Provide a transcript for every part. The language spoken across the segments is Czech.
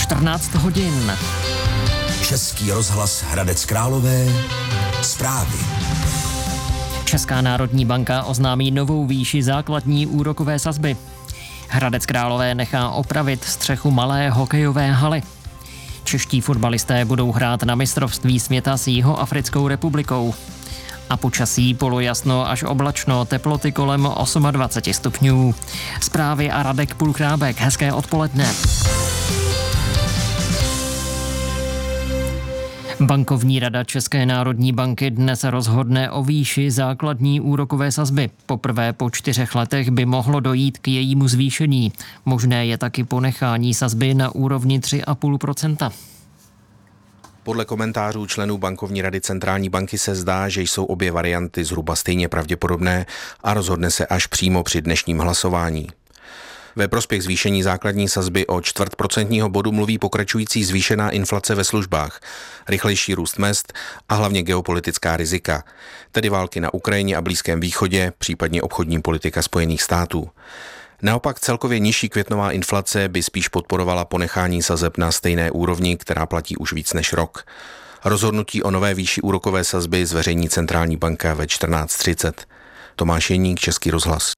14 hodin. Český rozhlas Hradec Králové. Zprávy. Česká národní banka oznámí novou výši základní úrokové sazby. Hradec Králové nechá opravit střechu malé hokejové haly. Čeští fotbalisté budou hrát na mistrovství světa s Jihoafrickou republikou. A počasí polojasno až oblačno, teploty kolem 28 stupňů. Zprávy a Radek Pulkrábek. Hezké odpoledne. Bankovní rada České národní banky dnes rozhodne o výši základní úrokové sazby. Poprvé po 4 letech by mohlo dojít k jejímu zvýšení. Možné je taky ponechání sazby na úrovni 3,5%. Podle komentářů členů bankovní rady centrální banky se zdá, že jsou obě varianty zhruba stejně pravděpodobné a rozhodne se až přímo při dnešním hlasování. Ve prospěch zvýšení základní sazby o 0,25% bodu mluví pokračující zvýšená inflace ve službách, rychlejší růst mezd a hlavně geopolitická rizika, tedy války na Ukrajině a Blízkém východě, případně obchodní politika Spojených států. Naopak celkově nižší květnová inflace by spíš podporovala ponechání sazeb na stejné úrovni, která platí už víc než rok. Rozhodnutí o nové výši úrokové sazby zveřejní centrální banka ve 14:30. Tomáš Jeník, Český rozhlas.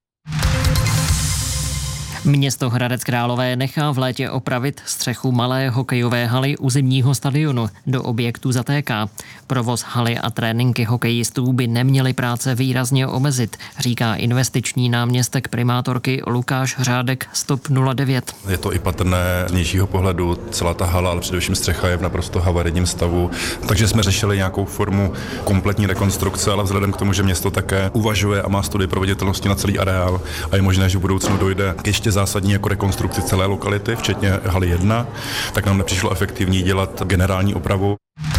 Město Hradec Králové nechá v létě opravit střechu malé hokejové haly u zimního stadionu. Do objektu zatéká. Provoz haly a tréninky hokejistů by neměly práce výrazně omezit, říká investiční náměstek primátorky Lukáš Řádek z TOP 09. Je to i patrné z vnějšího pohledu, celá ta hala, ale především střecha je v naprosto havarijním stavu. Takže jsme řešili nějakou formu kompletní rekonstrukce, ale vzhledem k tomu, že město také uvažuje a má studii proveditelnosti na celý areál a je možné, že v budoucnu dojde k ještě zásadní jako rekonstrukci celé lokality, včetně haly 1, tak nám nepřišlo efektivní dělat generální opravu.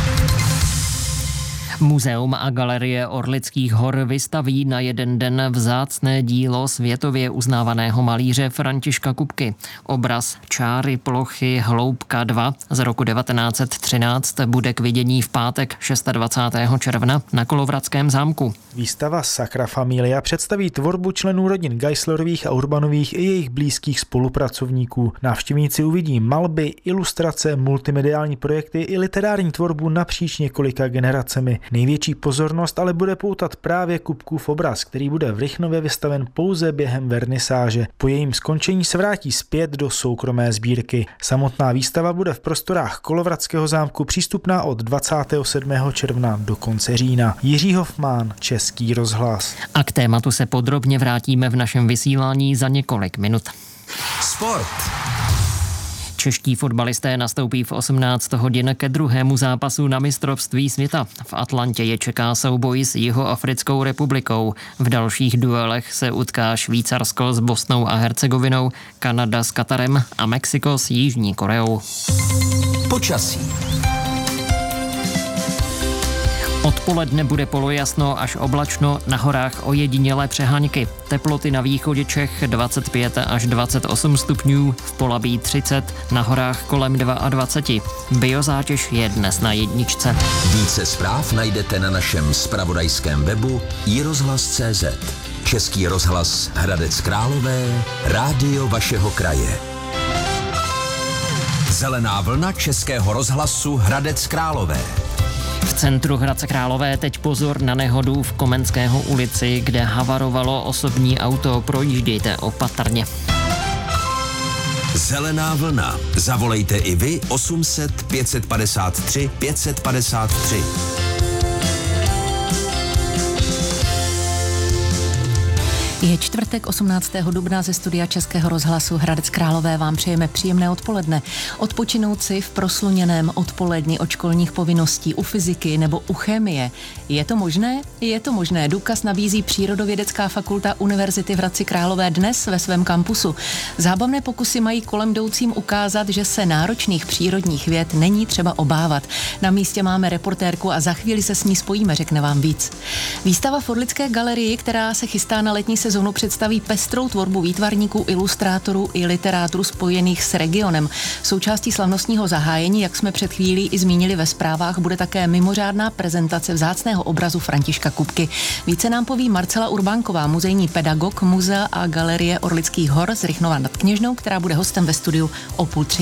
Muzeum a galerie Orlických hor vystaví na jeden den vzácné dílo světově uznávaného malíře Františka Kupky. Obraz Čáry plochy Hloubka 2 z roku 1913 bude k vidění v pátek 26. června na Kolovratském zámku. Výstava Sacra Familia představí tvorbu členů rodin Geislerových a Urbanových i jejich blízkých spolupracovníků. Návštěvníci uvidí malby, ilustrace, multimediální projekty i literární tvorbu napříč několika generacemi. Největší pozornost ale bude poutat právě Kupkův obraz, který bude v Rychnově vystaven pouze během vernisáže. Po jejím skončení se vrátí zpět do soukromé sbírky. Samotná výstava bude v prostorách Kolovratského zámku přístupná od 27. června do konce října. Jiří Hofmann, Český rozhlas. A k tématu se podrobně vrátíme v našem vysílání za několik minut. Sport. Čeští fotbalisté nastoupí v 18 hodin ke druhému zápasu na mistrovství světa. V Atlantě je čeká souboj s Jihoafrickou republikou. V dalších duelech se utká Švýcarsko s Bosnou a Hercegovinou, Kanada s Katarem a Mexiko s Jižní Koreou. Počasí. Odpoledne bude polojasno až oblačno, na horách ojedinělé přeháňky. Teploty na východě Čech 25 až 28 stupňů, v Polabí 30, na horách kolem 22. Biozátěž je dnes na 1. Více zpráv najdete na našem zpravodajském webu iRozhlas.cz. Český rozhlas Hradec Králové, rádio vašeho kraje. Zelená vlna Českého rozhlasu Hradec Králové. V centru Hradce Králové teď pozor na nehodu v Komenského ulici, kde havarovalo osobní auto. Projíždějte opatrně. Zelená vlna. Zavolejte i vy 800 553 553. Je čtvrtek 18. dubna ze studia Českého rozhlasu Hradec Králové vám přejeme příjemné odpoledne. Odpočinout si v prosluněném odpoledni od školních povinností u fyziky nebo u chemie. Je to možné? Je to možné. Důkaz nabízí Přírodovědecká fakulta Univerzity v Hradci Králové dnes ve svém kampusu. Zábavné pokusy mají kolem jdoucím ukázat, že se náročných přírodních věd není třeba obávat. Na místě máme reportérku a za chvíli se s ní spojíme, řekne vám víc. Výstava v Orlické galerii, která se chystá na letní sezónu, představí pestrou tvorbu výtvarníků, ilustrátorů i literátorů spojených s regionem. Součástí slavnostního zahájení, jak jsme před chvílí i zmínili ve zprávách, bude také mimořádná prezentace vzácného obrazu Františka Kupky. Více nám poví Marcela Urbánková, muzejní pedagog Muzea a galerie Orlických hor z Rychnova nad Kněžnou, která bude hostem ve studiu o 2:30.